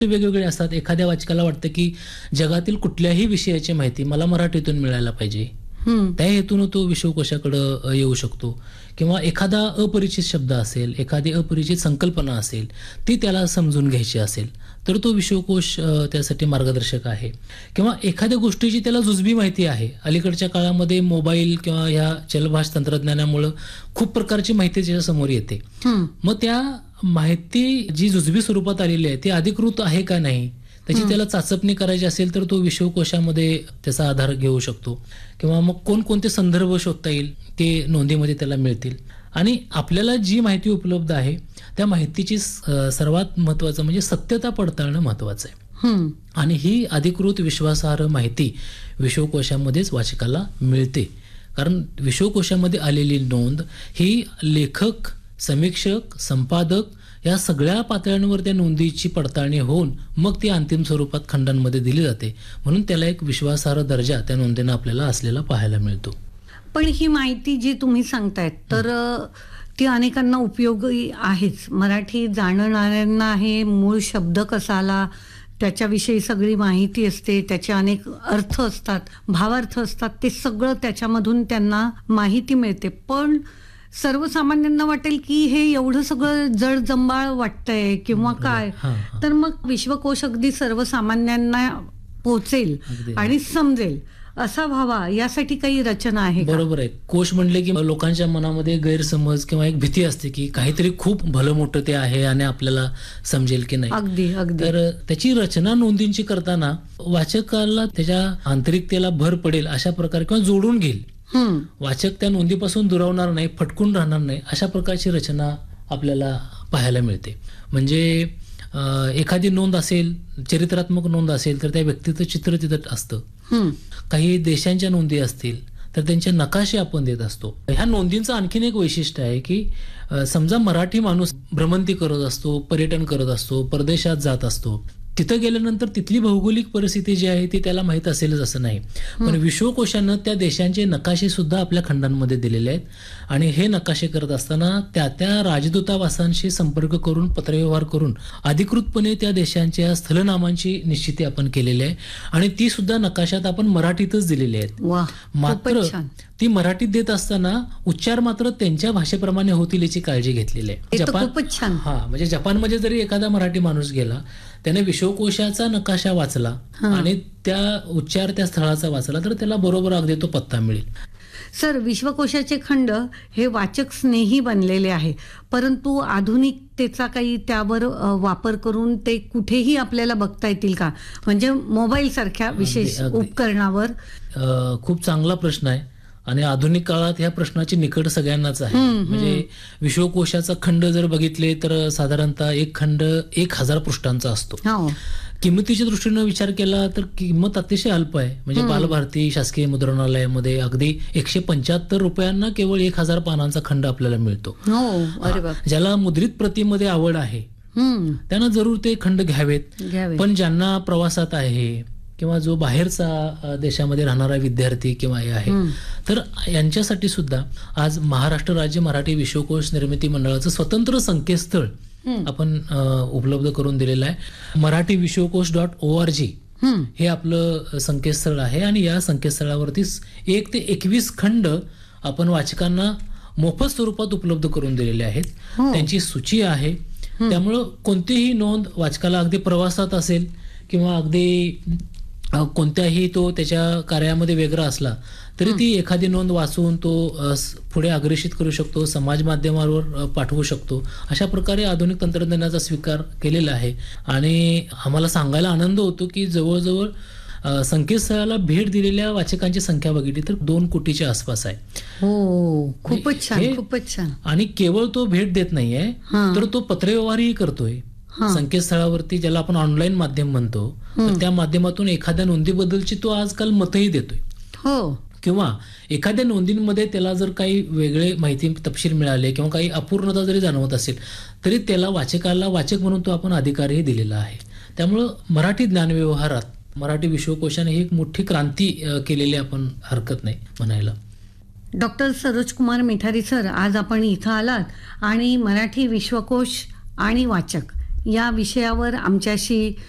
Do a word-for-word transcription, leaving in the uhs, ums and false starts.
वेगवेगळे असतात. एखाद्या वाचकाला वाटतं की जगातील कुठल्याही विषयाची माहिती मला मराठीतून मिळायला पाहिजे, त्या हेतून तो विश्वकोशाकडे येऊ शकतो. किंवा एखादा अपरिचित शब्द असेल, एखादी अपरिचित संकल्पना असेल, ती त्याला समजून घ्यायची असेल तर तो विश्वकोश त्यासाठी मार्गदर्शक आहे. किंवा एखाद्या गोष्टीची त्याला जुजबी माहिती आहे. अलीकडच्या काळामध्ये मोबाईल किंवा ह्या चलभाष तंत्रज्ञानामुळे खूप प्रकारची माहिती त्याच्या समोर येते. मग त्या माहिती जी जुजबी स्वरूपात आलेली आहे ती अधिकृत आहे का नाही, त्याची त्याला चाचपणी करायची असेल तर तो विश्वकोशामध्ये त्याचा आधार घेऊ शकतो. किंवा मग कोणकोणते संदर्भ शोधता येईल ते नोंदीमध्ये त्याला मिळतील. आणि आपल्याला जी माहिती उपलब्ध आहे त्या माहितीची सर्वात महत्वाचं म्हणजे सत्यता पडताळणं महत्वाचं आहे. आणि ही अधिकृत विश्वासार्ह माहिती विश्वकोशामध्येच वाचकाला मिळते. कारण विश्वकोशामध्ये आलेली नोंद ही लेखक, समीक्षक, संपादक या सगळ्या पातळ्यांवर त्या नोंदीची पडताळणी होऊन मग ती अंतिम स्वरूपात खंडांमध्ये दिली जाते. म्हणून त्याला एक विश्वासार्ह दर्जा त्या नोंदीनं आपल्याला असलेला पाहायला मिळतो. पण ही माहिती जी तुम्ही सांगतायत तर ती अनेकांना उपयोगी आहेच. मराठी जाणणाऱ्यांना हे मूळ शब्द कसा आला त्याच्याविषयी सगळी माहिती असते, त्याचे अनेक अर्थ असतात, भावार्थ असतात, ते सगळं त्याच्यामधून त्यांना माहिती मिळते. पण सर्वसामान्यांना वाटेल की हे एवढं सगळं जड जंबाळ वाटतंय किंवा काय, तर मग विश्वकोश अगदी सर्वसामान्यांना पोहोचेल आणि समजेल असा व्हावा यासाठी काही रचना आहे. बरोबर आहे. कोश म्हणले की लोकांच्या मनामध्ये गैरसमज किंवा एक भीती असते की काहीतरी खूप भलं मोठं ते आहे आणि आपल्याला समजेल की नाही. अगदी अगदी तर त्याची रचना नोंदींची करताना वाचकाला त्याच्या आंतरिकतेला भर पडेल अशा प्रकारे किंवा जोडून घेईल. वाचक त्या नोंदीपासून दुरावणार नाही, फटकून राहणार नाही, अशा प्रकारची रचना आपल्याला पाहायला मिळते. म्हणजे एखादी नोंद असेल, चरित्रात्मक नोंद असेल तर त्या व्यक्तीचं चित्र तिथं असतं. काही देशांच्या नोंदी असतील तर त्यांचे नकाशे आपण देत असतो. ह्या नोंदींचं आणखीन एक वैशिष्ट्य आहे की समजा मराठी माणूस भ्रमंती करत असतो, पर्यटन करत असतो, परदेशात जात असतो, तिथं गेल्यानंतर तिथली भौगोलिक परिस्थिती जी आहे ती त्याला माहित असेलच असं नाही. पण विश्वकोशानं त्या देशांचे नकाशे सुद्धा आपल्या खंडांमध्ये दिलेले आहेत. आणि हे नकाशे करत असताना त्या त्या राजदूतावासांशी संपर्क करून, पत्रव्यवहार करून अधिकृतपणे त्या देशांच्या स्थलनामांची निश्चिती आपण केलेली आहे. आणि ती सुद्धा नकाशात आपण मराठीतच दिलेली आहेत. मात्र ती मराठीत देत असताना उच्चार मात्र त्यांच्या भाषेप्रमाणे होतील याची काळजी घेतलेली आहे. जपान हा म्हणजे जपानमध्ये जरी एखादा मराठी माणूस गेला, त्याने विश्वकोशाचा नकाशा वाचला आणि त्या उच्चार त्या स्थळाचा वाचला तर त्याला बरोबर अगदी तो पत्ता मिळेल. सर, विश्वकोशाचे खंड हे वाचक स्नेही बनलेले आहे, परंतु आधुनिकतेचा काही त्यावर वापर करून ते कुठेही आपल्याला बघता येतील का? म्हणजे मोबाईल सारख्या विशेष उपकरणावर. खूप चांगला प्रश्न आहे आणि आधुनिक काळात ह्या प्रश्नाची निकड सगळ्यांनाच आहे. म्हणजे विश्वकोशाचा खंड जर बघितले तर साधारणतः एक खंड एक हजार पृष्ठांचा असतो. किंमतीच्या दृष्टीनं विचार केला तर किंमत अतिशय अल्प आहे. म्हणजे बालभारती शासकीय मुद्रणालयामध्ये अगदी एकशे पंच्याहत्तर रुपयांना केवळ एक हजार पानांचा खंड आपल्याला मिळतो. ज्याला मुद्रित प्रतीमध्ये आवड आहे त्यांना जरूर ते खंड घ्यावेत. पण ज्यांना प्रवासात आहे किंवा जो बाहेरचा देशामध्ये राहणारा विद्यार्थी किंवा हे आहे तर यांच्यासाठी सुद्धा आज महाराष्ट्र राज्य मराठी विश्वकोश निर्मिती मंडळाचं स्वतंत्र संकेतस्थळ आपण उपलब्ध करून दिलेलं आहे. मराठी विश्वकोश डॉट ओ आर जी हे आपलं संकेतस्थळ आहे. आणि या संकेतस्थळावरती एक ते एकवीस खंड आपण वाचकांना मोफत स्वरूपात उपलब्ध करून दिलेले आहेत. त्यांची सूची आहे. त्यामुळं कोणतीही नोंद वाचकाला अगदी प्रवासात असेल किंवा अगदी कोणत्याही तो त्याच्या कार्यामध्ये वेगळा असला तरी ती एखादी नोंद वाचून तो पुढे अग्रेषित करू शकतो, समाज माध्यमावर पाठवू शकतो. अशा प्रकारे आधुनिक तंत्रज्ञानाचा स्वीकार केलेला आहे. आणि आम्हाला सांगायला आनंद होतो की जवळजवळ संकेतस्थळाला भेट दिलेल्या वाचकांची संख्या बघितली तर दोन कोटीच्या आसपास आहे. हो, खूपच छान, खूपच छान. आणि केवळ तो भेट देत नाहीये तर तो पत्रव्यवहारही करतोय. संकेतस्थळावरती ज्याला आपण ऑनलाईन माध्यम म्हणतो तर त्या माध्यमातून एखाद्या नोंदीबद्दलची तो आजकाल मतही देतोय. हो. किंवा एखाद्या नोंदींमध्ये त्याला जर काही वेगळे माहिती तपशील मिळाले किंवा काही अपूर्णता जरी जाणवत असेल तरी त्याला वाचकाला वाचक म्हणून तो आपण अधिकारही दिलेला आहे. त्यामुळं मराठी ज्ञानव्यवहारात मराठी विश्वकोशाने ही एक मोठी क्रांती केलेली आपण हरकत नाही म्हणायला. डॉक्टर सरोजकुमार मिठारी सर, आज आपण इथं आलात आणि मराठी विश्वकोश आणि वाचक या विषयावर आमच्याशी